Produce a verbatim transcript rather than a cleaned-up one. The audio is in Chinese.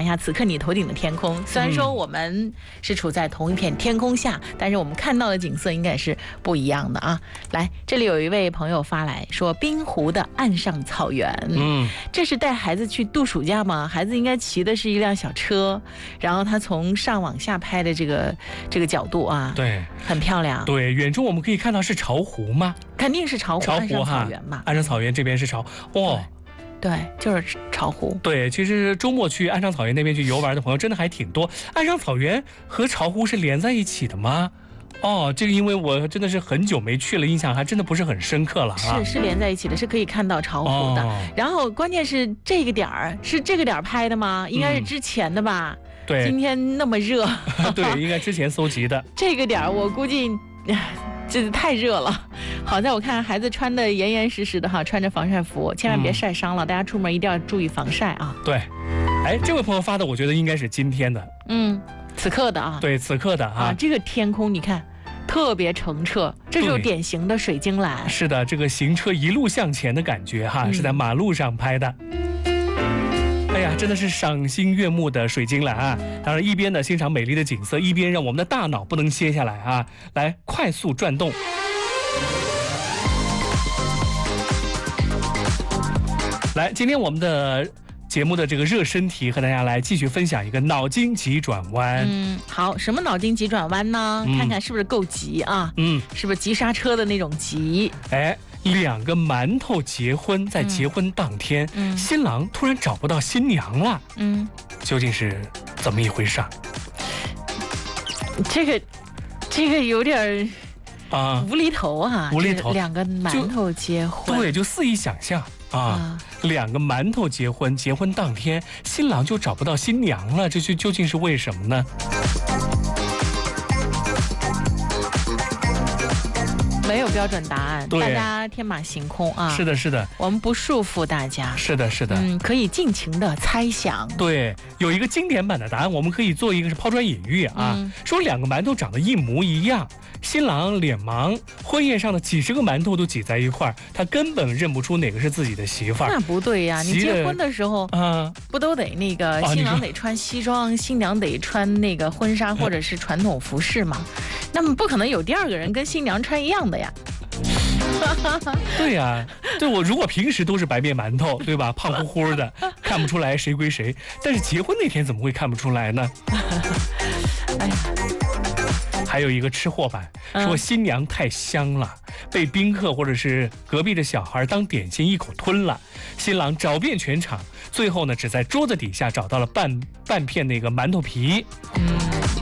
一下此刻你头顶的天空。虽然说我们是处在同一片天空下，但是我们看到的景色应该是不一样的啊。来，这里有一位朋友发来说，滨湖的岸上草原，嗯，这是带孩子去度暑假吗？孩子应该骑的是一辆小车，然后他从上往下拍的这个这个角度啊， 对， 很漂亮。 对，远处我们可以看到是巢湖吗？ 肯定是巢湖， 巢湖岸上草原嘛， 岸上草原这边是巢，哇。 对，就是巢湖。 对，其实周末去岸上草原那边去游玩的朋友真的还挺多。岸上草原和巢湖是连在一起的吗？哦，这个因为我真的是很久没去了，印象还真的不是很深刻了啊。 是是连在一起的，是可以看到巢湖的。哦、然后关键是这个点儿是这个点儿拍的吗？应该是之前的吧？ 嗯、对， 今天那么热。 对，应该之前搜集的。 这个点儿我估计。这太热了，好在我看孩子穿的严严实实的哈，穿着防晒服，千万别晒伤了。嗯、大家出门一定要注意防晒啊。 对，哎，这位朋友发的，我觉得应该是今天的， 嗯，此刻的啊。 对，此刻的啊。 啊，这个天空你看，特别澄澈，这就是典型的水晶蓝。 是的，这个行车一路向前的感觉哈，嗯、是在马路上拍的。哎呀，真的是赏心悦目的水晶蓝啊！当然，一边呢欣赏美丽的景色，一边让我们的大脑不能歇下来啊，来快速转动。来，今天我们的节目的这个热身题，和大家来继续分享一个脑筋急转弯。 嗯，好，什么脑筋急转弯呢？嗯、看看是不是够急啊？嗯，是不是急刹车的那种急？ 哎。两个馒头结婚，在结婚当天，嗯、新郎突然找不到新娘了，嗯，究竟是怎么一回事？ 这个，这个有点啊无厘头啊， 无厘头。 两个馒头结婚， 对，就肆意想象啊，啊两个馒头结婚，结婚当天新郎就找不到新娘了，这就究竟是为什么呢？ 没有标准答案，大家天马行空啊！ 是的，是的， 我们不束缚大家。 是的，是的， 嗯，可以尽情的猜想。 对，有一个经典版的答案，我们可以做一个是抛砖引玉啊，嗯、说两个馒头长得一模一样，新郎脸盲，婚宴上的几十个馒头都挤在一块儿，他根本认不出哪个是自己的媳妇儿。 那不对呀、啊，你结婚的时候啊，不都得那个新郎得穿西装，啊、新娘得穿那个婚纱或者是传统服饰嘛？那么不可能有第二个人跟新娘穿一样的呀。 对呀、啊，对我如果平时都是白面馒头，对吧？胖乎乎的，看不出来谁归谁。但是结婚那天怎么会看不出来呢？哎呀，还有一个吃货版说新娘太香了，被宾客或者是隔壁的小孩当点心一口吞了。新郎找遍全场，最后呢只在桌子底下找到了半半片那个馒头皮。嗯。